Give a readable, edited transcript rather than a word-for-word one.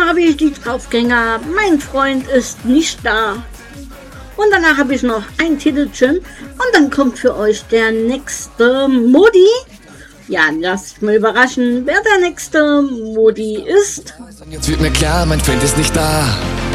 danach habe ich die Draufgänger, mein Freund ist nicht da. Und danach habe ich noch ein Titelchen und dann kommt für euch der nächste Modi. Ja, lasst mal überraschen, wer der nächste Modi ist. Und jetzt wird mir klar, mein Freund ist nicht da.